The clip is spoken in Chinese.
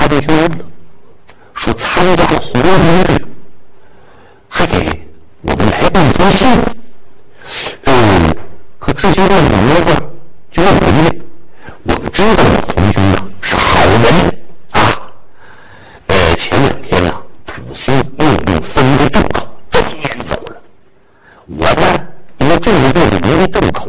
他就去问了，说参加了红人队，还给我们来一封信。可这些问题呢，就问我们，我们知道同学呢是好人啊。前2天呢，普星又被分为洞口，都撵走了。我呢，因为这一队的一个洞口